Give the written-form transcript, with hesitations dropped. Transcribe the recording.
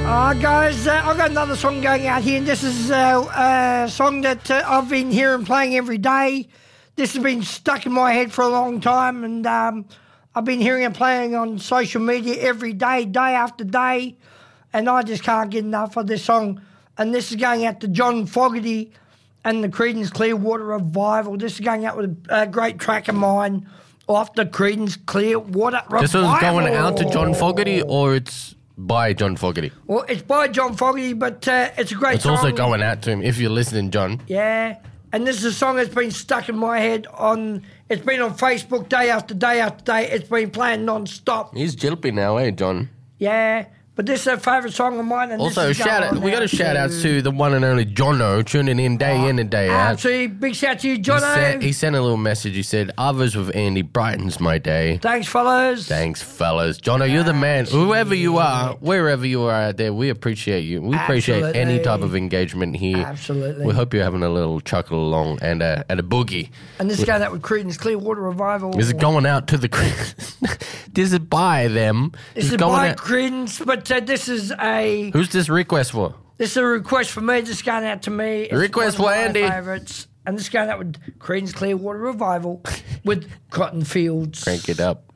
Guys, I've got another song going out here, and this is a song that I've been hearing playing every day. This has been stuck in my head for a long time, and I've been hearing it playing on social media every day, day after day, and I just can't get enough of this song. And this is going out to John Fogerty and the Creedence Clearwater Revival. This is going out with a great track of mine off the Creedence Clearwater Revival. This was going out to John Fogerty, or it's by John Fogerty? Well, it's by John Fogerty, but it's a great song. It's also going out to him, if you're listening, John. Yeah, and this is a song that's been stuck in my head. It's been on Facebook day after day after day. It's been playing non-stop. He's jilpy now, John? Yeah, but this is a favourite song of mine. And also, we got a shout-out to the one and only Jono, tuning in day in and day out. Absolutely, big shout to you, Jono. He sent a little message. He said, "Others with Andy brightens my day." Thanks, fellas. Jono, you're the man. Whoever you are, wherever you are out there, we appreciate you. We appreciate any type of engagement here. Absolutely. We hope you're having a little chuckle along and a boogie. And this is going out with Creedence Clearwater Revival. Is it going out to the This is by them. This is by Creedence, but this is a... Who's this request for? This is a request for me. This is going out to me. It's request for Andy. Favourites. And this is going out with Creedence Clearwater Revival with Cotton Fields. Crank it up.